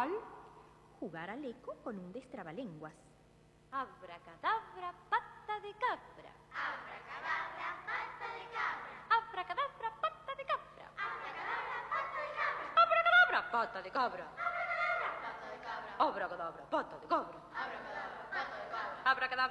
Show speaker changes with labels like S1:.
S1: ¿Cuál?
S2: Jugar al eco con un destrabalenguas.
S3: Abracadabra, pata de cabra.
S4: Abracadabra, pata de cabra.
S3: Abracadabra, pata de cabra.
S4: Abracadabra, pata de cabra.
S3: Abracadabra, pata de cabra.
S4: Abracadabra, pata de cabra.
S3: Abracadabra, pata de cabra.
S4: Abracadabra, pata de cabra.
S3: Abracadabra.